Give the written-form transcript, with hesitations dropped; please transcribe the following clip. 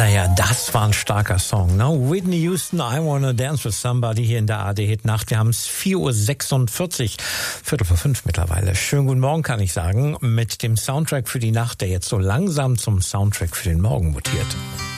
Naja, das war ein starker Song, ne? Whitney Houston, I Wanna Dance with Somebody hier in der ARD-Hit-Nacht. Wir haben es 4:46 Uhr, 4:45 mittlerweile. Schönen guten Morgen, kann ich sagen, mit dem Soundtrack für die Nacht, der jetzt so langsam zum Soundtrack für den Morgen mutiert.